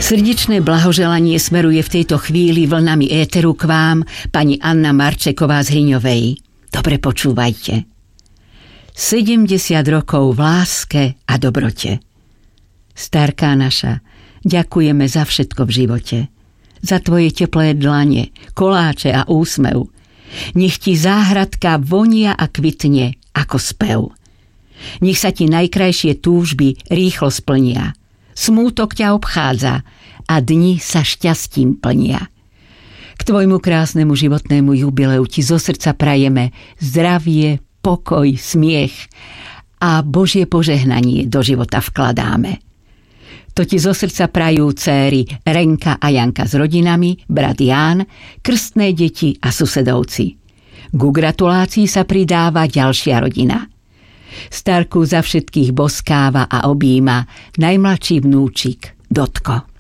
Srdečné blahoželanie smeruje v tejto chvíli vlnami éteru k vám pani Anna Marčeková z Hriňovej. Dobre počúvajte. 70 rokov v láske a dobrote. Starká naša, ďakujeme za všetko v živote. Za tvoje teplé dlane, koláče a úsmev. Nech ti záhradka vonia a kvitne ako spev. Nech sa ti najkrajšie túžby rýchlo splnia. Smútok ťa obchádza a dni sa šťastím plnia. K tvojmu krásnemu životnému jubileu ti zo srdca prajeme zdravie, pokoj, smiech a Božie požehnanie do života vkladáme. To ti zo srdca prajú céry Renka a Janka s rodinami, brat Ján, krstné deti a susedovci. Ku gratulácii sa pridáva ďalšia rodina. Starku za všetkých boskáva a objíma najmladší vnúčik Dotko.